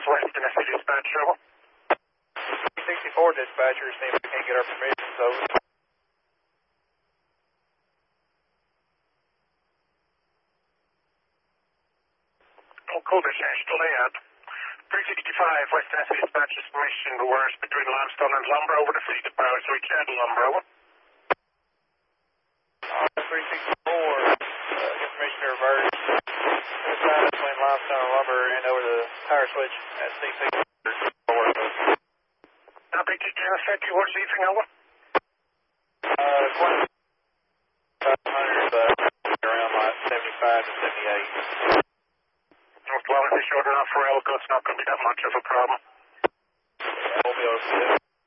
West Tennessee dispatch, over. 64 dispatcher, see if we can't get our permissions over. Colder change to layout. 365 West Tennessee dispatcher's permission to worse between limestone and lumber over the fleet of powers to reach out lumber, over. 364, information to reverse. Inside between limestone and lumber and over the power switch at 664. Now, big detail effect, you watch anything, over? 500, around like 75 to 78. Well, if you're short enough for Elko, it's not going to be that much of a problem. Yeah, we'll be able to see it.